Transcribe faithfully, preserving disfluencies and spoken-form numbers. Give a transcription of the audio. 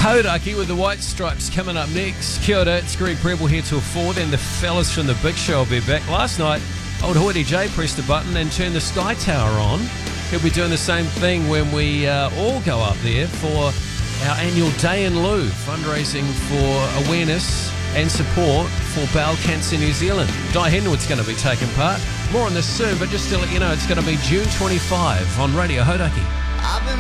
Hodaki with the White Stripes coming up next. Kia ora, it's Greg Prebble here till four. Then the fellas from the Big Show will be back. Last night, old Hoity J pressed a button and turned the Sky Tower on. He'll be doing the same thing when we uh, all go up there for our annual Day in Lieu, fundraising for awareness and support for bowel cancer New Zealand. Di Henwood's going to be taking part. More on this soon, but just to let you know, it's going to be June twenty-fifth on Radio Hodaki.